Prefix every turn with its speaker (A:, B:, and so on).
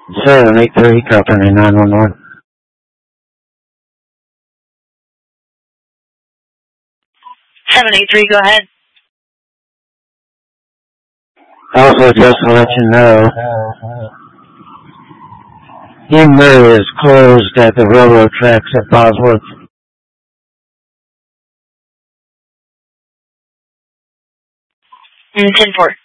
A: 783 Company 911.
B: 783, go ahead.
A: Also, just to let you know, Emery is closed at the railroad tracks at Bosworth.
B: 10-4.